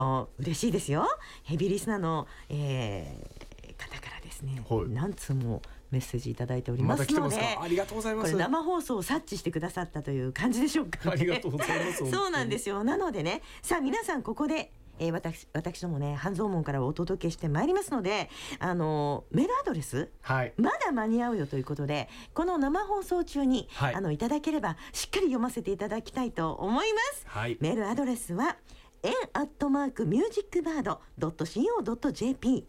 嬉しいですよ。ヘビーリスナーの、方からですね、 はい、 何通もメッセージいただいておりますので、 また来てますか。ありがとうございます。 これ生放送を察知してくださったという感じでしょうか、ね、 ありがとうございますそうなんですよ。なのでね、さあ皆さんここで私どもね、半蔵門からお届けしてまいりますので、メールアドレス、 はい、 まだ間に合うよということで、この生放送中に、 はい、 いただければしっかり読ませていただきたいと思います、 はい、 メールアドレスはen@musicbird.co.jp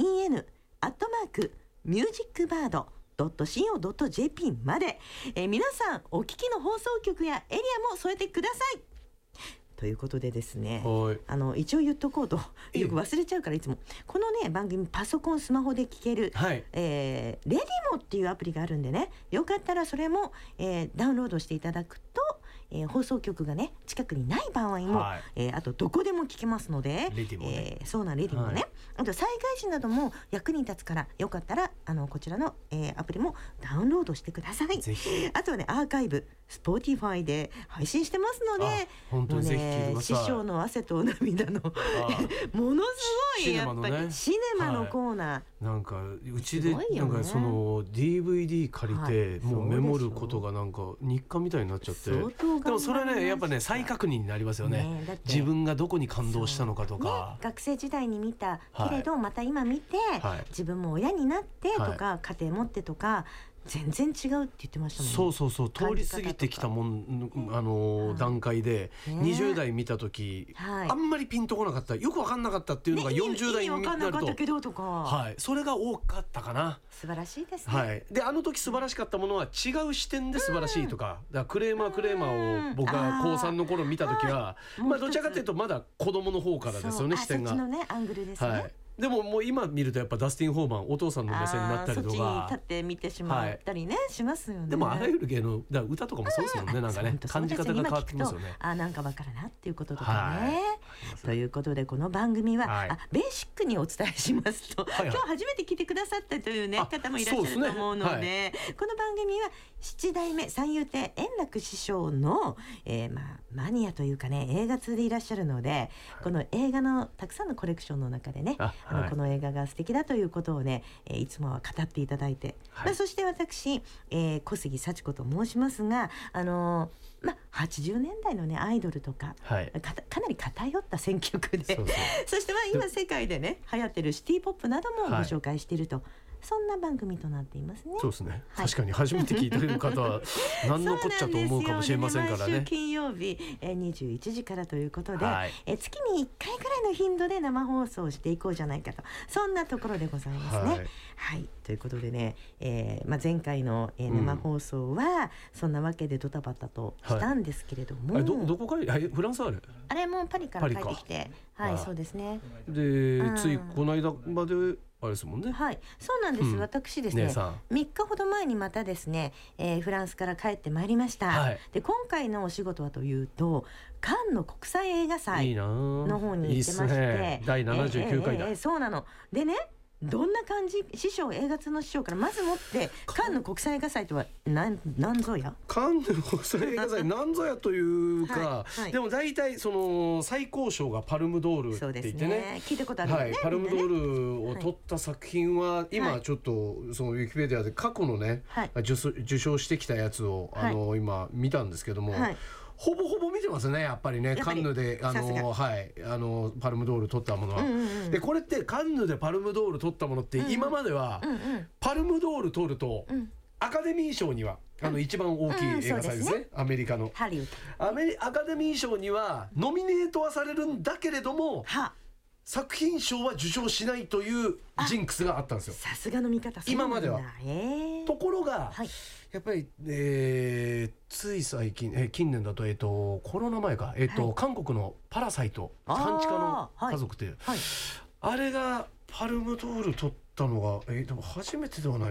en@musicbird.co.jp まで、皆さんお聞きの放送局やエリアも添えてくださいということでですね、一応言っとこうと、よく忘れちゃうからいつもこのね番組パソコンスマホで聞ける、 はい、 レディモっていうアプリがあるんでね、よかったらそれも、ダウンロードしていただくと、放送局がね近くにない場合も、あとどこでも聞けますので、 レディモね、 そうなレディモね、あと災害時なども役に立つから、よかったらこちらの、アプリもダウンロードしてください。 ぜひ。 あとはね、アーカイブSpotify で配信してますので、 本当にぜひ聞いてください。 師匠の汗と涙のものすごいやっぱりシネマのコーナー、 なんかうちでなんかその DVD 借りて、もうメモることがなんか日課みたいになっちゃって、でもそれねやっぱね再確認になりますよね。自分がどこに感動したのかとか、 学生時代に見たけれど、また今見て、自分も親になってとか、家庭持ってとか全然違うって言ってましたもんね。 そう通り過ぎてきたもん、段階で20代見た時、あんまりピンとこなかった、よく分かんなかったっていうのが40代になると、 分かんなかったけどとか、 それが多かったかな。 素晴らしいですね。 であの時素晴らしかったものは違う視点で素晴らしいとか、だからクレーマーを僕が高3の頃見た時は、どちらかというとまだ子供の方からですよね、視点が。 そっちのねアングルですね。 でももう今見るとやっぱダスティン・ホーマンお父さんの目線になったりとか、 そっちに立って見てしまったりね、しますよね。 でもあらゆる芸能だ歌とかもそうですもんね、なんかね感じ方が変わってきますよね。 なんかわかるなっていうこととかね、ということでこの番組は、ベーシックにお伝えしますと、今日初めて聞いてくださったというね方もいらっしゃると思うので、この番組は七代目三遊亭円楽師匠の、マニアというかね、映画通でいらっしゃるので、この映画のたくさんのコレクションの中でね、この映画が素敵だということをね、いつもは語っていただいて、そして私、小杉幸子と申しますが、80年代のねアイドルとか、かなり偏った選曲で、そして今世界でね流行ってるシティポップなどもご紹介していると、そんな番組となっていますね。 そうですね、確かに初めて聞いてる方は何のこっちゃと思うかもしれませんからね。 毎週金曜日21時からということで、月に1回くらいの頻度で生放送をしていこうじゃないかと、そんなところでございますね。ということでね、前回の、生放送はそんなわけでドタバタとしたんですけれども、 どこからフランスあれもパリから帰ってきて、そうですね。 で、ついこの間まであれですもんね。 そうなんです、私ですね、3日ほど前にまたですね、フランスから帰ってまいりました。で今回のお仕事はというと、カンヌ国際映画祭の方に行ってまして、 第79回だ。 そうなのでね、どんな感じ、師匠、映画通の師匠からまずもってカンヌ国際映画祭とは何ぞや、 カンヌ国際映画祭何ぞやというか、でも大体その最高賞がパルムドールって言ってね、 聞いたことあるよね。 パルムドールを取った作品は今ちょっとそのウィキペディアで過去のね、受賞してきたやつを今見たんですけども、ほぼほぼ見てますね、やっぱりね。カンヌでパルムドール取ったものは、でこれってカンヌでパルムドール取ったものって、今まではパルムドール取るとアカデミー賞には一番大きい映画祭ですね、アメリカのアカデミー賞にはノミネートはされるんだけれども、作品賞は受賞しないというジンクスがあったんですよ。 さすがの見方、 今までは。ところが、やっぱり、つい最近、近年だと、コロナ前か、韓国のパラサイト、半地下の家族って、あれがパルムドール取ったのが、でも初めてではないのか。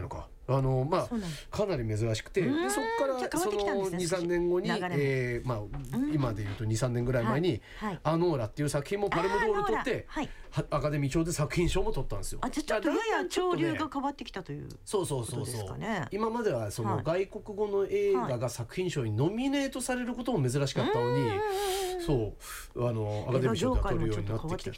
まあかなり珍しくて、でそこからその 2,3 年後に、まあ今でいうと 2,3 年ぐらい前にアノーラっていう作品もパルムドールを取ってアカデミー賞で作品賞も取ったんですよ。 じゃあちょっとやや潮流が変わってきたということですかね。 今まではその外国語の映画が作品賞にノミネートされることも珍しかったのに、そうアカデミー賞で取るようになってきた。